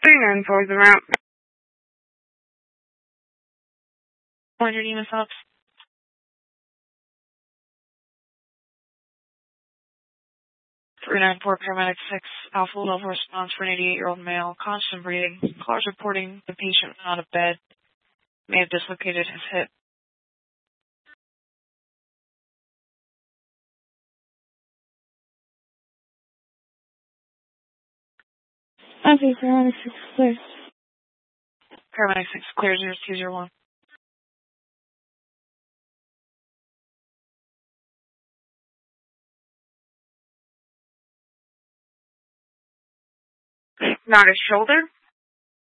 39 for the route. Your name is up. 394 paramedic 6 Alpha level response for an 88-year-old male, constant breathing. Callers reporting the patient went out of bed, may have dislocated his hip. Okay, paramedic 6 clear. Paramedic 6 clear 0201. Not his shoulder?